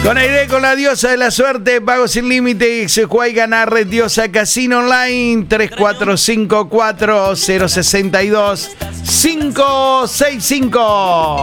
Con Aire, con la diosa de la suerte, pago sin límite, Juay Ganar, Red Diosa Casino Online, 3454-062-565.